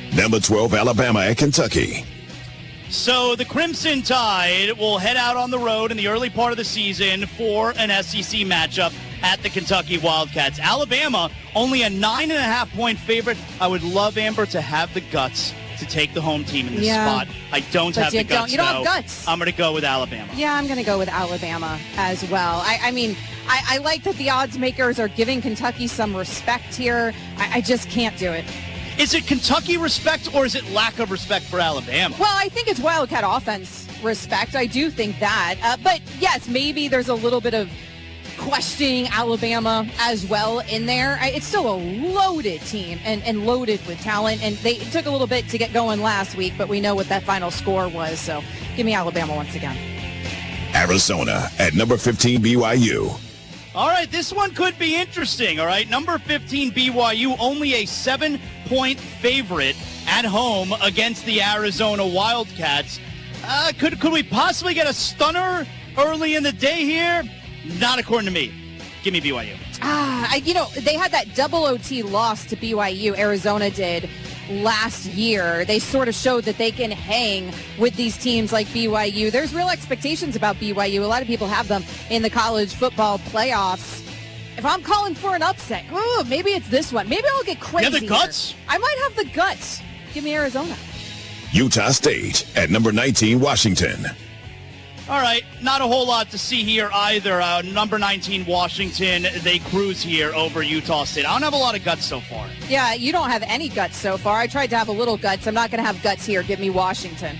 Number 12, Alabama at Kentucky. So the Crimson Tide will head out on the road in the early part of the season for an SEC matchup at the Kentucky Wildcats. Alabama, only a 9.5-point favorite. I would love, Amber, to have the guts to take the home team in this spot. I don't have the guts, You don't have guts. I'm going to go with Alabama. Yeah, I'm going to go with Alabama as well. I like that the odds makers are giving Kentucky some respect here. I just can't do it. Is it Kentucky respect or is it lack of respect for Alabama? Well, I think it's Wildcat offense respect. I do think that. But, yes, maybe there's a little bit of questioning Alabama as well in there. It's still a loaded team and loaded with talent. And it took a little bit to get going last week, but we know what that final score was. So give me Alabama once again. Arizona at number 15, BYU. All right, this one could be interesting, all right? Number 15, BYU, only a 7-point favorite at home against the Arizona Wildcats. Could we possibly get a stunner early in the day here? Not according to me. Give me BYU. They had that double OT loss to BYU, Arizona did, last year. They sort of showed that they can hang with these teams like BYU. There's real expectations about BYU. A lot of people have them in the college football playoffs. If I'm calling for an upset, maybe it's this one. Maybe I'll get crazy. You have the guts? I might have the guts. Give me Arizona. Utah State at number 19, Washington. All right, not a whole lot to see here either. Number 19, Washington, they cruise here over Utah State. I don't have a lot of guts so far. Yeah, you don't have any guts so far. I tried to have a little guts. I'm not going to have guts here. Give me Washington.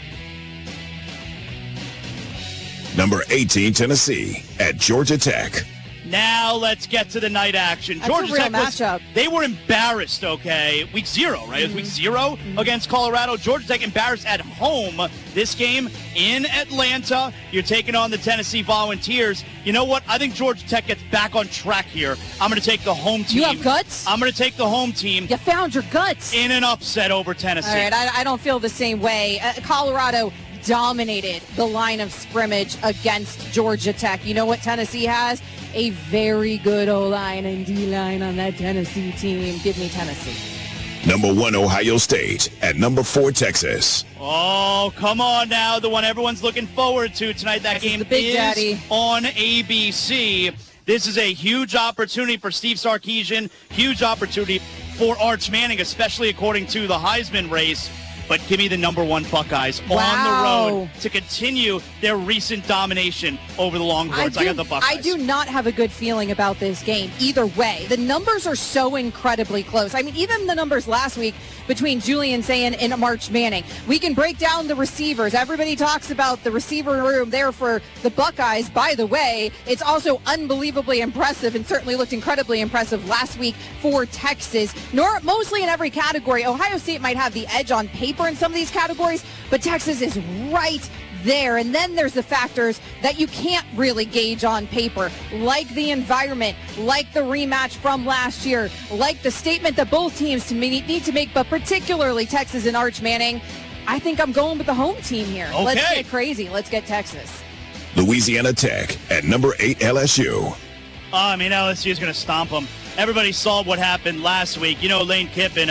Number 18, Tennessee at Georgia Tech. Now let's get to the night action. That's Georgia a real Tech matchup. They were embarrassed, okay? Week 0, right? It was week 0 against Colorado. Georgia Tech embarrassed at home. This game in Atlanta. You're taking on the Tennessee Volunteers. You know what? I think Georgia Tech gets back on track here. I'm going to take the home team. You have guts? I'm going to take the home team. You found your guts. In an upset over Tennessee. All right, I don't feel the same way. Colorado dominated the line of scrimmage against Georgia Tech. You know what Tennessee has? A very good O-line and D-line on that Tennessee team. Give me Tennessee. Number 1, Ohio State at number 4, Texas. Oh, come on now. The one everyone's looking forward to tonight. That game is on ABC. This is a huge opportunity for Steve Sarkisian. Huge opportunity for Arch Manning, especially according to the Heisman race. But give me the number 1 Buckeyes on the road to continue their recent domination over the Longhorns. I got the Buckeyes. I do not have a good feeling about this game either way. The numbers are so incredibly close. I mean, even the numbers last week between Julian Sayin and Arch Manning. We can break down the receivers. Everybody talks about the receiver room there for the Buckeyes. By the way, it's also unbelievably impressive and certainly looked incredibly impressive last week for Texas. Mostly in every category, Ohio State might have the edge on paper in some of these categories, but Texas is right there. And then there's the factors that you can't really gauge on paper, like the environment, like the rematch from last year, like the statement that both teams need to make, but particularly Texas and Arch Manning. I think I'm going with the home team here. Okay. Let's get crazy. Let's get Texas. Louisiana Tech at number 8, LSU. LSU is going to stomp them. Everybody saw what happened last week. Lane Kiffin,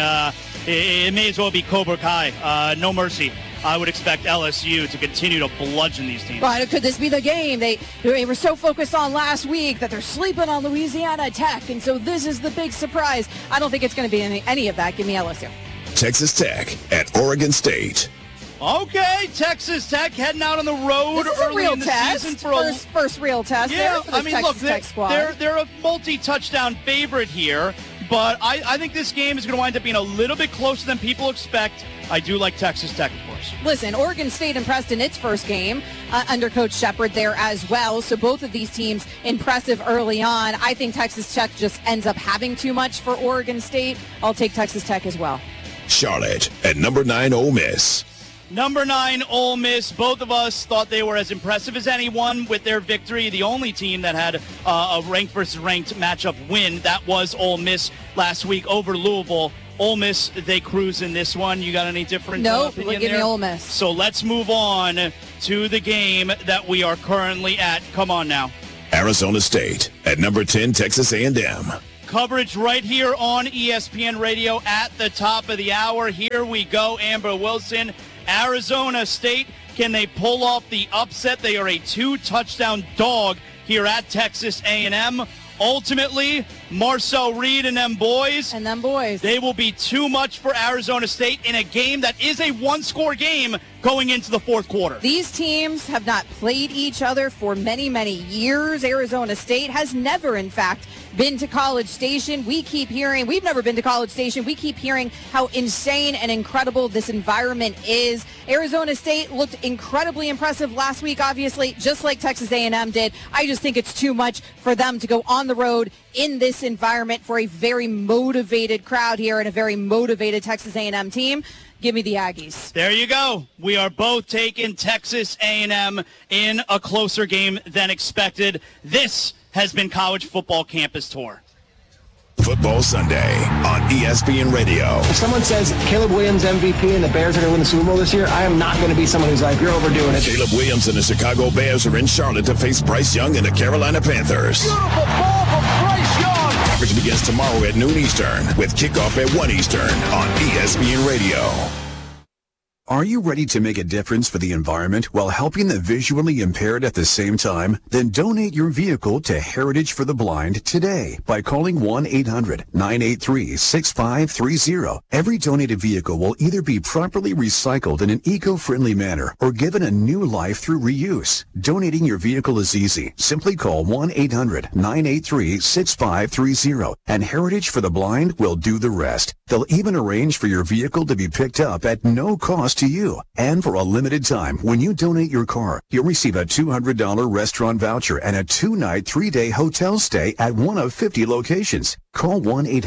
it may as well be Cobra Kai. No mercy. I would expect LSU to continue to bludgeon these teams. But could this be the game they were so focused on last week that they're sleeping on Louisiana Tech, and so this is the big surprise? I don't think it's going to be any of that. Give me LSU. Texas Tech at Oregon State. Okay, Texas Tech heading out on the road early in the season for first real test. Yeah, for the Texas Tech squad. They're a multi-touchdown favorite here, but I think this game is going to wind up being a little bit closer than people expect. I do like Texas Tech, of course. Listen, Oregon State impressed in its first game under Coach Shepard there as well. So both of these teams impressive early on. I think Texas Tech just ends up having too much for Oregon State. I'll take Texas Tech as well. Charlotte at number 9, Ole Miss. Number 9, Ole Miss. Both of us thought they were as impressive as anyone with their victory. The only team that had a ranked versus ranked matchup win, that was Ole Miss last week over Louisville. Ole Miss, they cruise in this one. You got any different Nope, opinion give there? me Ole Miss. So let's move on to the game that we are currently at. Come on now. Arizona State at number 10, Texas A&M. coverage right here on ESPN Radio at the top of the hour. Here we go, Amber Wilson. Arizona State, can they pull off the upset? They are a 2-touchdown dog here at Texas A&M. Ultimately, Marcel Reed and them boys. They will be too much for Arizona State in a game that is a one-score game going into the fourth quarter. These teams have not played each other for many, many years. Arizona State has never, in fact, been to College Station. We've never been to College Station. We keep hearing how insane and incredible this environment is. Arizona State looked incredibly impressive last week, obviously, just like Texas A&M did. I just think it's too much for them to go on the road in this environment for a very motivated crowd here and a very motivated Texas A&M team. Give me the Aggies. There you go. We are both taking Texas A&M in a closer game than expected. This has been College Football Campus Tour. Football Sunday on ESPN Radio. If someone says Caleb Williams MVP and the Bears are going to win the Super Bowl this year, I am not going to be someone who's like, you're overdoing it. Caleb Williams and the Chicago Bears are in Charlotte to face Bryce Young and the Carolina Panthers. Beautiful ball from Bryce Young. Coverage begins tomorrow at noon Eastern with kickoff at 1 Eastern on ESPN Radio. Are you ready to make a difference for the environment while helping the visually impaired at the same time? Then donate your vehicle to Heritage for the Blind today by calling 1-800-983-6530. Every donated vehicle will either be properly recycled in an eco-friendly manner or given a new life through reuse. Donating your vehicle is easy. Simply call 1-800-983-6530 and Heritage for the Blind will do the rest. They'll even arrange for your vehicle to be picked up at no cost to you. And for a limited time, when you donate your car, you'll receive a $200 restaurant voucher and a 2-night, 3-day hotel stay at one of 50 locations. Call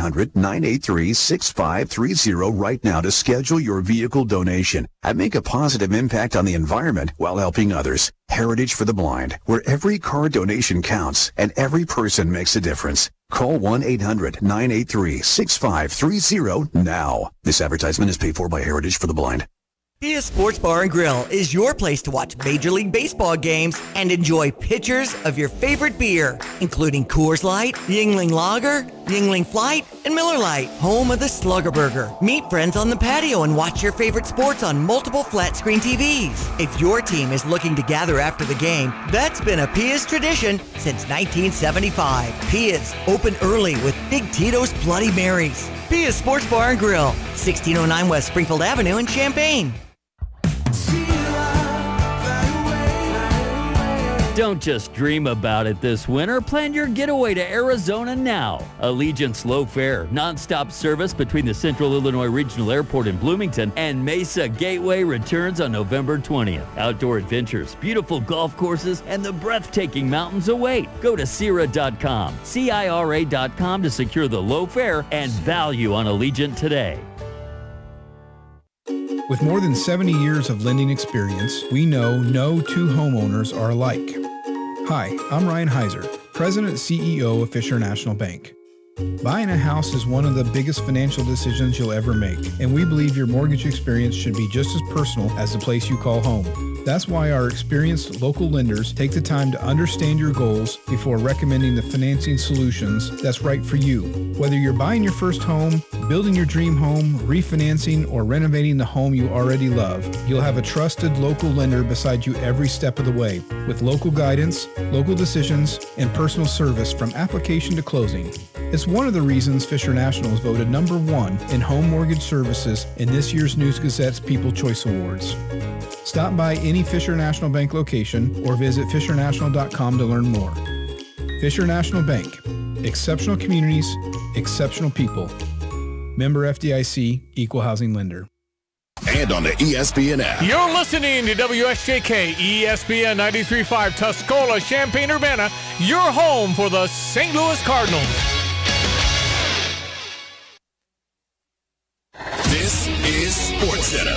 1-800-983-6530 right now to schedule your vehicle donation and make a positive impact on the environment while helping others. Heritage for the Blind, where every car donation counts and every person makes a difference. Call 1-800-983-6530 now. This advertisement is paid for by Heritage for the Blind. Pia Sports Bar and Grill is your place to watch Major League Baseball games and enjoy pitchers of your favorite beer, including Coors Light, Yuengling Lager, Yuengling Flight, and Miller Lite, home of the Slugger Burger. Meet friends on the patio and watch your favorite sports on multiple flat-screen TVs. If your team is looking to gather after the game, that's been a Pia's tradition since 1975. Pia's, open early with Big Tito's Bloody Marys. Pia's Sports Bar and Grill, 1609 West Springfield Avenue in Champaign. Don't just dream about it this winter. Plan your getaway to Arizona now. Allegiant Slow Fare, nonstop service between the Central Illinois Regional Airport in Bloomington and Mesa Gateway returns on November 20th. Outdoor adventures, beautiful golf courses, and the breathtaking mountains await. Go to Cira.com, CIRA.com to secure the low fare and value on Allegiant today. With more than 70 years of lending experience, we know no two homeowners are alike. Hi, I'm Ryan Heiser, President and CEO of Fisher National Bank. Buying a house is one of the biggest financial decisions you'll ever make, and we believe your mortgage experience should be just as personal as the place you call home. That's why our experienced local lenders take the time to understand your goals before recommending the financing solutions that's right for you. Whether you're buying your first home, building your dream home, refinancing, or renovating the home you already love, you'll have a trusted local lender beside you every step of the way, with local guidance, local decisions, and personal service from application to closing. It's one of the reasons Fisher National is voted #1 in home mortgage services in this year's News Gazette's People Choice Awards. Stop by any Fisher National Bank location or visit fishernational.com to learn more. Fisher National Bank. Exceptional communities, exceptional people. Member FDIC, Equal Housing Lender. And on the ESPN app. You're listening to WSJK ESPN 93.5 Tuscola, Champaign-Urbana, your home for the St. Louis Cardinals. This is SportsCenter.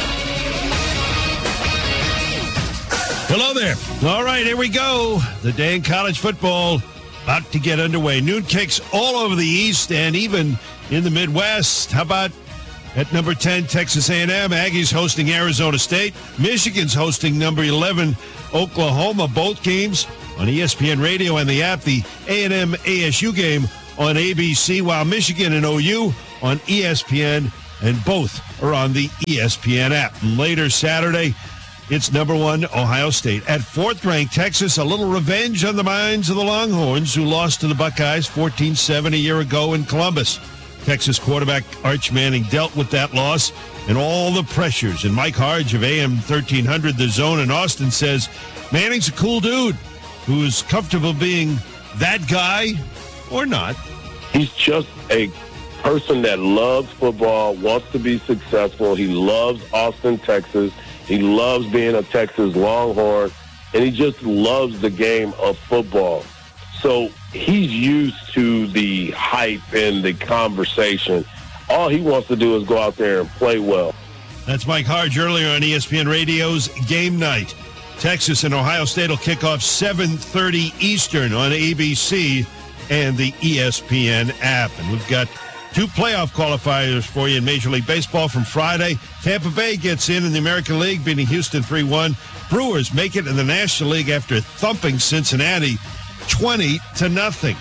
Hello there. All right, here we go. The day in college football about to get underway. Noon kicks all over the East and even in the Midwest. How about at number 10, Texas A&M? Aggies hosting Arizona State. Michigan's hosting number 11, Oklahoma. Both games on ESPN Radio and the app. The A&M ASU game on ABC, while Michigan and OU on ESPN, and both are on the ESPN app. And later Saturday, it's number 1 Ohio State at 4th-ranked Texas. A little revenge on the minds of the Longhorns, who lost to the Buckeyes 14-7 a year ago in Columbus. Texas quarterback Arch Manning dealt with that loss and all the pressures. And Mike Harge of AM 1300 The Zone in Austin says Manning's a cool dude who is comfortable being that guy or not. He's just a person that loves football, wants to be successful. He loves Austin, Texas. He loves being a Texas Longhorn, and he just loves the game of football. So he's used to the hype and the conversation. All he wants to do is go out there and play well. That's Mike Harge earlier on ESPN Radio's Game Night. Texas and Ohio State will kick off 7:30 Eastern on ABC and the ESPN app. And we've got 2 playoff qualifiers for you in Major League Baseball from Friday. Tampa Bay gets in the American League, beating Houston 3-1. Brewers make it in the National League after thumping Cincinnati 20-0.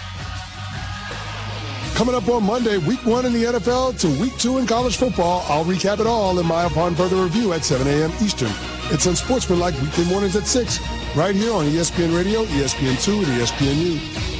Coming up on Monday, week 1 in the NFL to week 2 in college football. I'll recap it all in my Upon Further Review at 7 a.m. Eastern. It's Unsportsmanlike weekday mornings at 6, right here on ESPN Radio, ESPN2, and ESPNU.